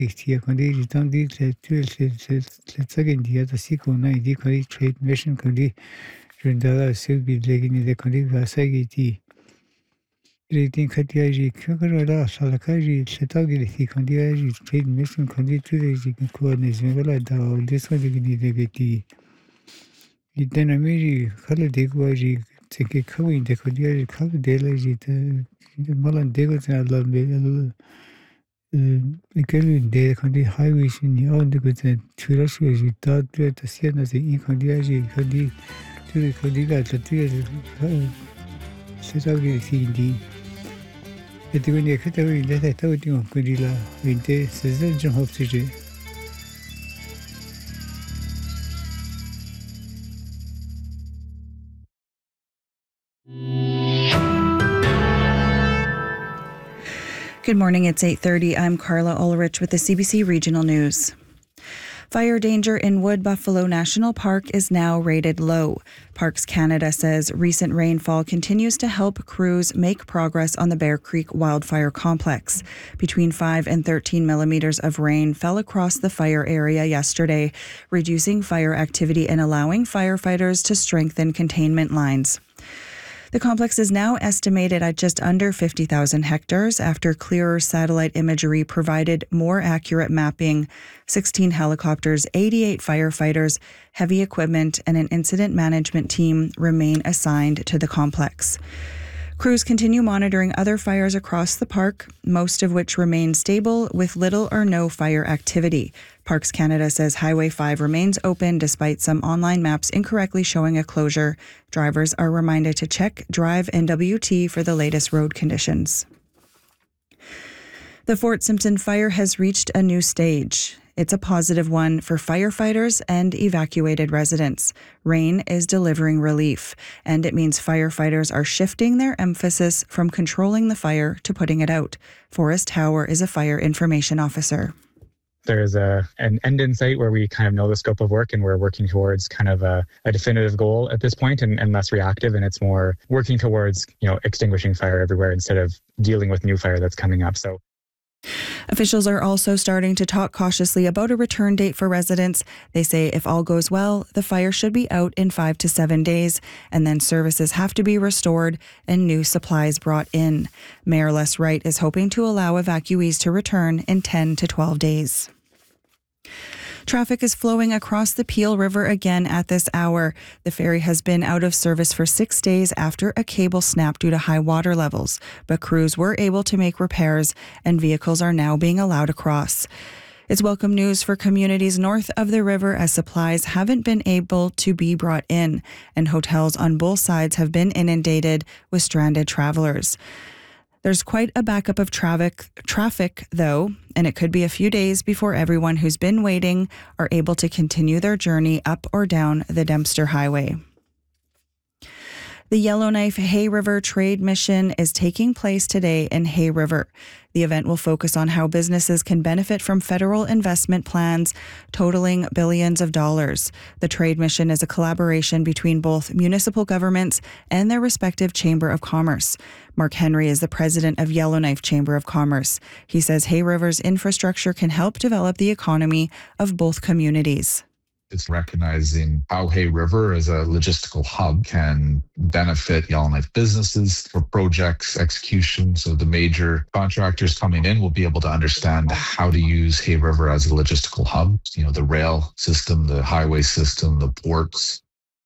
Tia Condi, Tandi, let's again the other Sikona, the Condi trade mission Condi, Rendala, Silbi, Legini, the Condi, Vasagiti. Rating Katiaji, Kakara, Salakaji, Setagi, Condi, trade mission Condi, the Kuan, this one, the Geti. Then I made color deguaji, take a cover in the Codia, color delaji, the Malan Degos and I love me. The Condi highways in the own good Churashu, you thought that the Siena, the Incondiaji, Condi, to the Codiga, the tears, Setagi, CD. At the when you cut away that I told you, Codilla, with the Session of CJ. Good morning, it's 8:30. I'm Carla Ulrich with the CBC Regional News. Fire danger in Wood Buffalo National Park is now rated low. Parks Canada says recent rainfall continues to help crews make progress on the Bear Creek wildfire complex. Between 5 and 13 millimeters of rain fell across the fire area yesterday, reducing fire activity and allowing firefighters to strengthen containment lines. The complex is now estimated at just under 50,000 hectares after clearer satellite imagery provided more accurate mapping. 16 helicopters, 88 firefighters, heavy equipment, and an incident management team remain assigned to the complex. Crews continue monitoring other fires across the park, most of which remain stable with little or no fire activity. Parks Canada says Highway 5 remains open despite some online maps incorrectly showing a closure. Drivers are reminded to check Drive NWT for the latest road conditions. The Fort Simpson fire has reached a new stage. It's a positive one for firefighters and evacuated residents. Rain is delivering relief, and it means firefighters are shifting their emphasis from controlling the fire to putting it out. Forrest Hauer is a fire information officer. There's an end in sight where we kind of know the scope of work and we're working towards kind of a definitive goal at this point and less reactive. And it's more working towards, extinguishing fire everywhere instead of dealing with new fire that's coming up. So officials are also starting to talk cautiously about a return date for residents. They say if all goes well, the fire should be out in 5 to 7 days, and then services have to be restored and new supplies brought in. Mayor Les Wright is hoping to allow evacuees to return in 10 to 12 days. Traffic is flowing across the Peel River again at this hour. The ferry has been out of service for 6 days after a cable snapped due to high water levels, but crews were able to make repairs and vehicles are now being allowed across. It's welcome news for communities north of the river as supplies haven't been able to be brought in, and hotels on both sides have been inundated with stranded travelers. There's quite a backup of traffic, though, and it could be a few days before everyone who's been waiting are able to continue their journey up or down the Dempster Highway. The Yellowknife Hay River Trade Mission is taking place today in Hay River. The event will focus on how businesses can benefit from federal investment plans totaling billions of dollars. The trade mission is a collaboration between both municipal governments and their respective Chamber of Commerce. Mark Henry is the president of Yellowknife Chamber of Commerce. He says Hay River's infrastructure can help develop the economy of both communities. It's recognizing how Hay River as a logistical hub can benefit Yellowknife businesses for projects execution. So the major contractors coming in will be able to understand how to use Hay River as a logistical hub, the rail system, the highway system, the ports.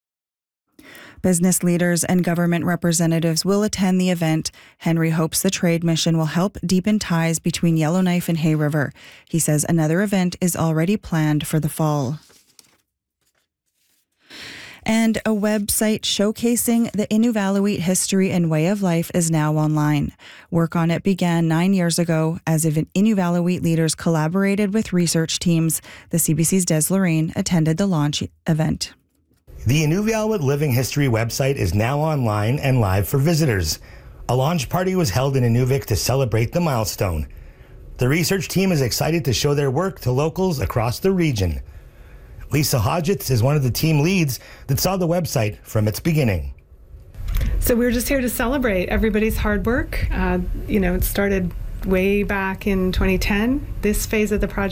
Business leaders and government representatives will attend the event. Henry hopes the trade mission will help deepen ties between Yellowknife and Hay River. He says another event is already planned for the fall. And a website showcasing the Inuvialuit history and way of life is now online. Work on it began 9 years ago as Inuvialuit leaders collaborated with research teams. The CBC's Des Lorraine attended the launch event. The Inuvialuit Living History website is now online and live for visitors. A launch party was held in Inuvik to celebrate the milestone. The research team is excited to show their work to locals across the region. Lisa Hodgetts is one of the team leads that saw the website from its beginning. So we're just here to celebrate everybody's hard work. It started way back in 2010. This phase of the project